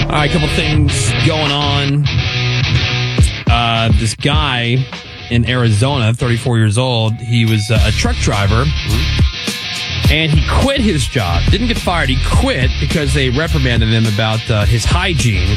All right, a couple things going on. This guy in Arizona, 34 years old, he was a truck driver, and he quit his job. Didn't get fired. He quit because they reprimanded him about his hygiene.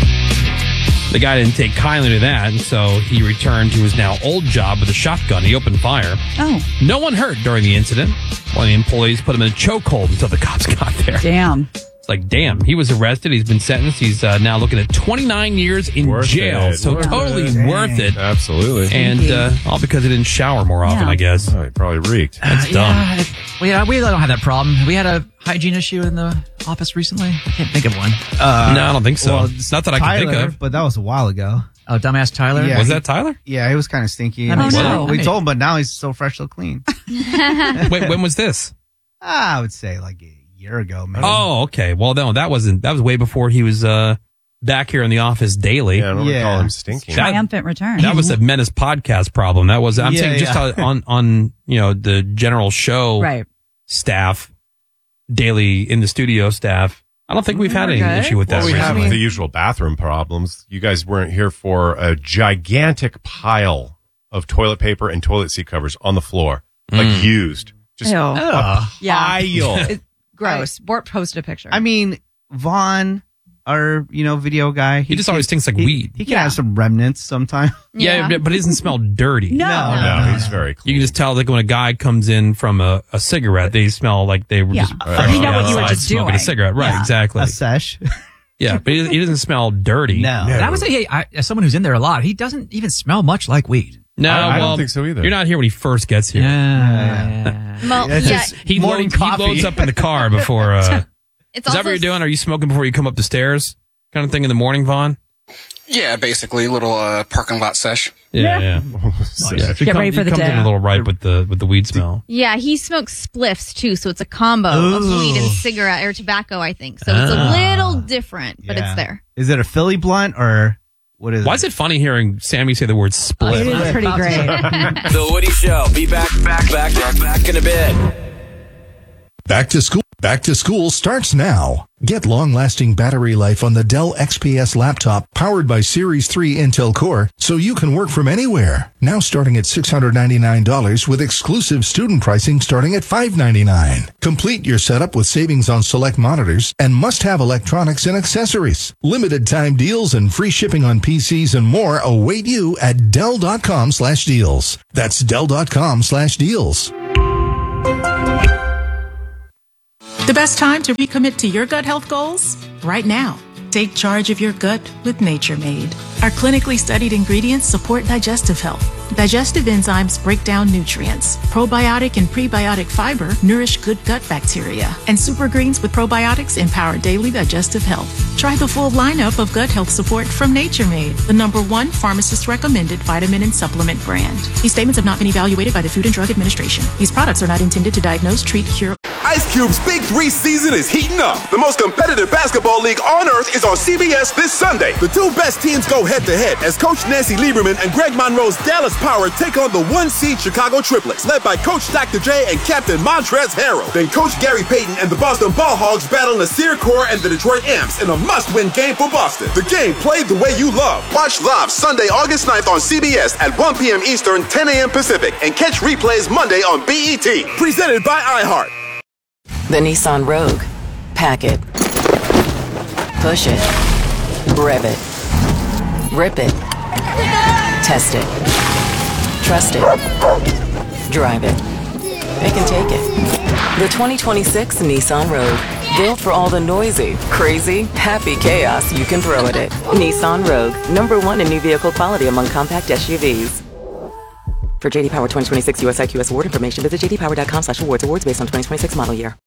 The guy didn't take kindly to that, and so he returned to his now old job with a shotgun. He opened fire. Oh. No one hurt during the incident. One of the employees put him in a chokehold until the cops got there. Damn. It's like, damn. He was arrested. He's been sentenced. He's now looking at 29 years in jail. So totally worth it. Absolutely. And all because he didn't shower more often, I guess. Oh, he probably reeked. That's dumb. Yeah, we don't have that problem. We had a hygiene issue in the office recently. I can't think of one. No, I don't think so. Well, It's not that I can think of. But that was a while ago. Oh, dumbass Tyler? Yeah, Was that Tyler? Yeah, he was kind of stinky. That makes sense. We told him, but now he's so fresh, so clean. Wait, when was this? I would say like a year ago, maybe. Oh, okay. Well, no, that was way before he was back here in the office daily. Yeah, I don't recall him stinking. Triumphant return. That was a Menace podcast problem. That was, I'm Yeah, saying just on the general show Right. staff, daily in the studio staff. I don't think we've had any Okay. issue with that Well, we have recently. the usual bathroom problems. You guys weren't here for a gigantic pile of toilet paper and toilet seat covers on the floor, like used. Just Ew. a Yeah. pile. It's gross. Bort posted a picture. I mean, Vaughn, our video guy, He just always stinks like weed. He can have some remnants sometime. Yeah, but it doesn't smell dirty. No, he's very clean. You can just tell like when a guy comes in from a cigarette, they smell like they were just You know what you were outside just smoking doing. a cigarette. Right, Yeah. exactly. A sesh. Yeah, but he doesn't smell dirty. No. And I would say, as someone who's in there a lot, he doesn't even smell much like weed. No, I well, don't think so either. You're not here when he first gets here. Well, That's yeah, his He morning coffee. loads up in the car before. it's Is also that what you're doing? Are you smoking before you come up the stairs? Kind of thing in the morning, Vaughn? Yeah, basically, little parking lot sesh. Yeah. So- Yeah. Get ready for the He comes in day. a little ripe with the weed smell. Yeah, he smokes spliffs too, so it's a combo of weed and cigarette or tobacco, I think. So it's a little different, but it's there. Is it a Philly blunt or what is Why is it funny hearing Sammy say the word split? It is pretty great. The Woody Show. Be back in a bit. Back to school starts now. Get long-lasting battery life on the Dell XPS laptop powered by Series 3 Intel Core so you can work from anywhere. Now starting at $699 with exclusive student pricing starting at $599. Complete your setup with savings on select monitors and must-have electronics and accessories. Limited time deals and free shipping on PCs and more await you at Dell.com/deals. That's Dell.com/deals. The best time to recommit to your gut health goals? Right now. Take charge of your gut with Nature Made. Our clinically studied ingredients support digestive health. Digestive enzymes break down nutrients. Probiotic and prebiotic fiber nourish good gut bacteria. And super greens with probiotics empower daily digestive health. Try the full lineup of gut health support from Nature Made, the #1 pharmacist recommended vitamin and supplement brand. These statements have not been evaluated by the Food and Drug Administration. These products are not intended to diagnose, treat, cure. Ice Cube's Big 3 season is heating up. The most competitive basketball league on earth is on CBS this Sunday. The two best teams go head-to-head as Coach Nancy Lieberman and Greg Monroe's Dallas Power take on the 1-seed Chicago Triplets, led by Coach Dr. J and Captain Montrezl Harrell. Then Coach Gary Payton and the Boston Ball Hogs battle Nasir Kaur and the Detroit Imps in a must-win game for Boston. The game played the way you love. Watch live Sunday, August 9th on CBS at 1 p.m. Eastern, 10 a.m. Pacific, and catch replays Monday on BET. Presented by iHeart. The Nissan Rogue. Pack it. Push it. Rev it. Rip it. Test it. Trust it. Drive it. Pick and take it. The 2026 Nissan Rogue. Built for all the noisy, crazy, happy chaos you can throw at it. Nissan Rogue. #1 in new vehicle quality among compact SUVs. For JD Power 2026 US IQS award information, visit jdpower.com/awards. Awards based on 2026 model year.